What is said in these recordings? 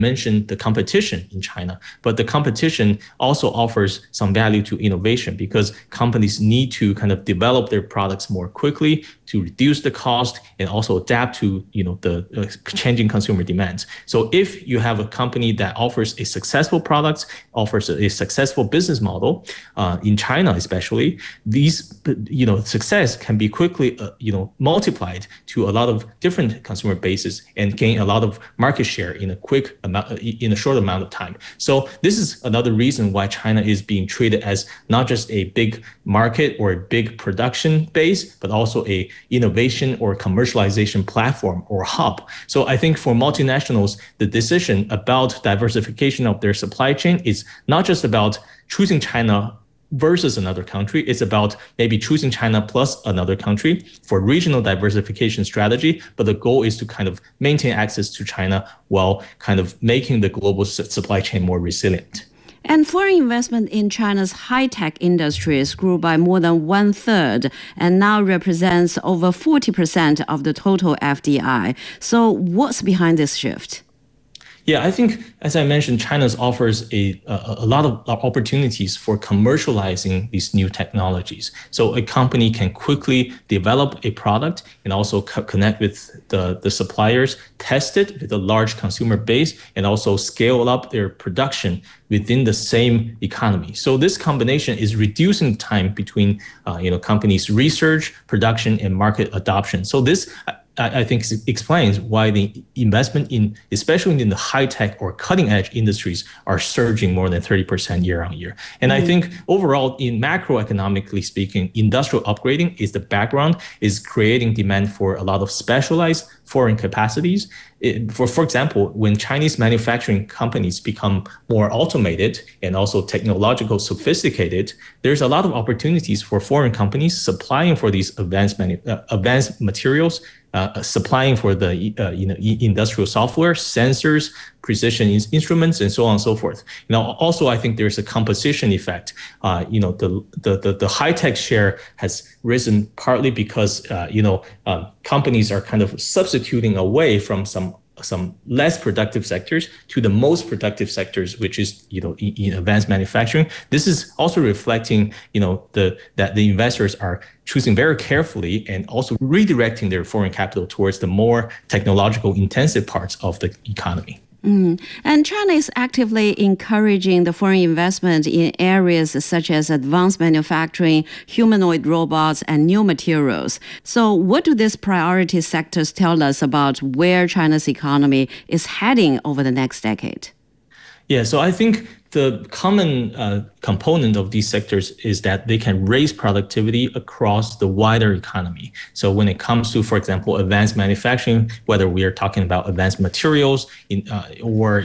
mentioned the competition in China, but the competition also offers some value to innovation because companies need to kind of develop their products more quickly to reduce the cost and also adapt to the changing consumer demands. So if you have a company that offers a successful product, offers a successful business model in China especially, these success can be quickly multiplied to a lot of different consumer bases and gain a lot of market share in a short amount of time. So this is another reason why China is being treated as not just a big market or a big production base, but also a innovation or commercialization platform or hub. So I think for multinationals, the decision about diversification of their supply chain is not just about choosing China versus another country. It's about maybe choosing China plus another country for regional diversification strategy. But the goal is to kind of maintain access to China while kind of making the global supply chain more resilient. And foreign investment in China's high-tech industries grew by more than 1/3 and now represents over 40% of the total FDI. So what's behind this shift? Yeah, I think, as I mentioned, China offers a lot of opportunities for commercializing these new technologies. So a company can quickly develop a product and also connect with the suppliers, test it with a large consumer base, and also scale up their production within the same economy. So this combination is reducing time between companies' research, production, and market adoption. So this I think explains why the investment especially in the high-tech or cutting-edge industries are surging more than 30% year on year. And I think overall, in macroeconomically speaking, industrial upgrading is the background, is creating demand for a lot of specialized foreign capacities. For example, when Chinese manufacturing companies become more automated and also technological sophisticated, there's a lot of opportunities for foreign companies supplying for these advanced materials, supplying for the industrial software, sensors, precision instruments, and so on and so forth. Also, I think there's a composition effect. The high-tech share has risen partly because companies are kind of substituting away from some less productive sectors to the most productive sectors, which is in advanced manufacturing. This is also reflecting that the investors are choosing very carefully and also redirecting their foreign capital towards the more technological intensive parts of the economy. And China is actively encouraging the foreign investment in areas such as advanced manufacturing, humanoid robots, and new materials. So what do these priority sectors tell us about where China's economy is heading over the next decade? Yeah, so I think the common component of these sectors is that they can raise productivity across the wider economy. So when it comes to, for example, advanced manufacturing, whether we are talking about advanced materials or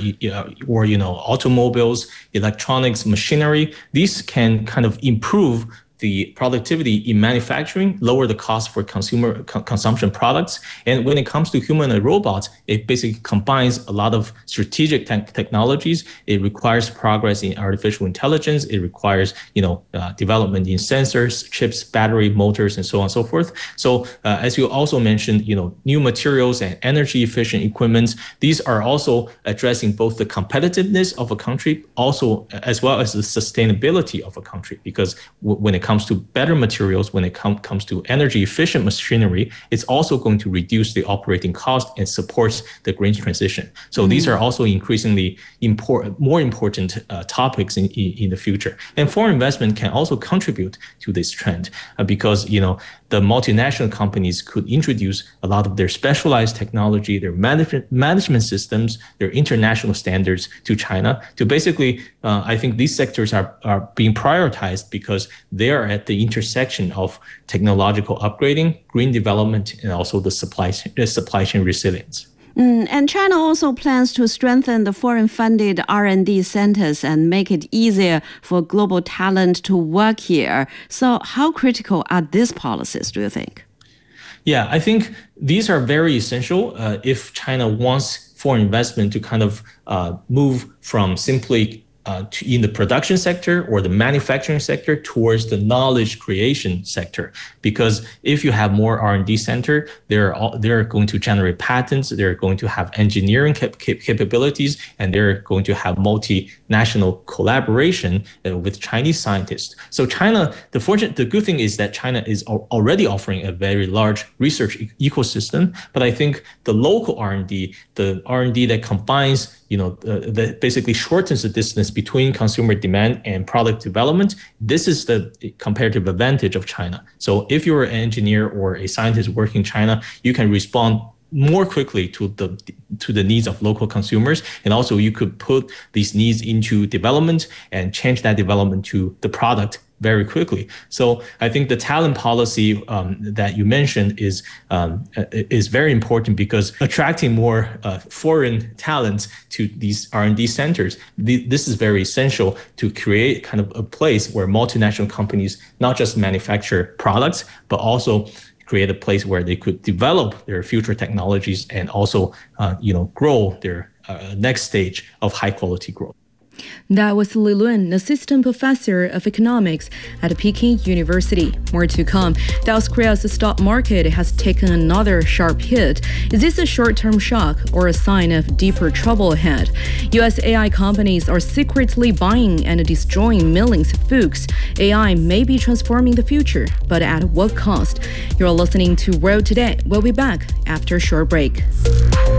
automobiles, electronics, machinery, these can kind of improve the productivity in manufacturing, lower the cost for consumer consumption products. And when it comes to humanoid robots, it basically combines a lot of strategic technologies. It requires progress in artificial intelligence. It requires, development in sensors, chips, battery, motors, and so on and so forth. So as you also mentioned, new materials and energy efficient equipment, these are also addressing both the competitiveness of a country, also as well as the sustainability of a country. Because when it comes to better materials, when it comes to energy efficient machinery, it's also going to reduce the operating cost and supports the green transition. So these are also increasingly more important topics in the future. And foreign investment can also contribute to this trend because the multinational companies could introduce a lot of their specialized technology, their management systems, their international standards to China. To basically, I think these sectors are being prioritized because they are at the intersection of technological upgrading, green development, and also the supply chain resilience. And China also plans to strengthen the foreign-funded R&D centers and make it easier for global talent to work here. So how critical are these policies, do you think? Yeah, I think these are very essential if China wants foreign investment to kind of move from simply in the production sector or the manufacturing sector towards the knowledge creation sector. Because if you have more R&D center, they're going to generate patents, they're going to have engineering capabilities, and they're going to have multinational collaboration with Chinese scientists. So China, the good thing is that China is already offering a very large research ecosystem, but I think the local R&D, the R&D that combines that basically shortens the distance between consumer demand and product development. This is the comparative advantage of China. So if you're an engineer or a scientist working in China, you can respond more quickly to the needs of local consumers. And also you could put these needs into development and change that development to the product very quickly. So I think the talent policy that you mentioned is very important, because attracting more foreign talents to these R&D centers, this is very essential to create kind of a place where multinational companies not just manufacture products, but also create a place where they could develop their future technologies and also grow their next stage of high quality growth. That was Li Lun, assistant professor of economics at Peking University. More to come. South Korea's stock market has taken another sharp hit. Is this a short-term shock or a sign of deeper trouble ahead? U.S. AI companies are secretly buying and destroying millions of books. AI may be transforming the future, but at what cost? You're listening to World Today. We'll be back after a short break.